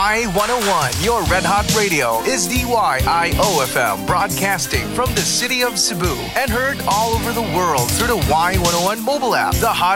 Y101, your Red Hot Radio, is DYIOFM, broadcasting from the city of Cebu and heard all over the world through the Y101 mobile app, the Hot